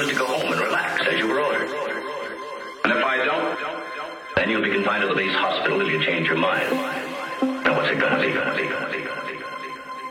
is to go home and relax as you were ordered. And if I don't, then you'll be confined to the base hospital if you change your mind. Now what's it gonna be?